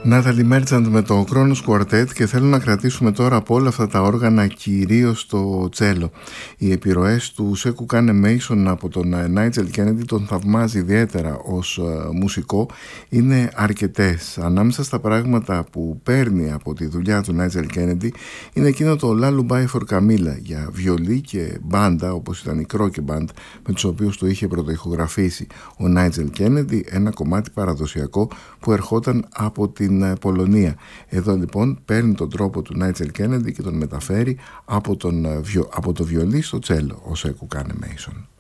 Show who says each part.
Speaker 1: Natalie Merchant με το Kronos Quartet, και θέλω να κρατήσουμε τώρα από όλα αυτά τα όργανα κυρίως το τσέλο. Οι επιρροές του Sekou Kane Mason από τον Nigel Kennedy, τον θαυμάζει ιδιαίτερα ως μουσικό, είναι αρκετές. Ανάμεσα στα πράγματα που παίρνει από τη δουλειά του Nigel Kennedy είναι εκείνο το Lullaby for Camilla για βιολί και μπάντα, όπως ήταν η Croce Band, με τους οποίους το είχε πρωτοηχογραφήσει ο Nigel Kennedy, ένα κομμάτι παραδοσιακό που ερχόταν από την Πολωνία. Εδώ λοιπόν παίρνει τον τρόπο του Nigel Kennedy και τον μεταφέρει από το βιολί στο τσέλο, ο Sekou Kane Mason.